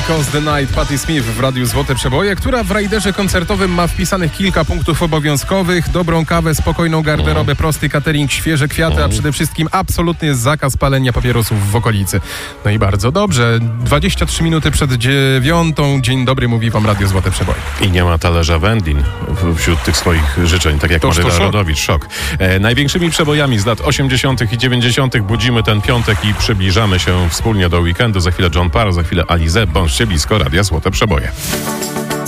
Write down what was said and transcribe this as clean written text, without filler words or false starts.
'Cause the Night, Patti Smith w Radiu Złote Przeboje, która w rajderze koncertowym ma wpisanych kilka punktów obowiązkowych, dobrą kawę, spokojną garderobę, prosty catering, świeże kwiaty, a przede wszystkim absolutny zakaz palenia papierosów w okolicy. No i bardzo dobrze. 23 minuty przed 9:00. Dzień dobry, mówi wam Radio Złote Przeboje. I nie ma talerza wędlin wśród tych swoich życzeń, tak jak Maryla Rodowicz. Szok. Największymi przebojami z lat 80. i 90. budzimy ten piątek i przybliżamy się wspólnie do weekendu. Za chwilę John Parr, za chwilę Alizé. Bądźcie blisko Radia Złote Przeboje.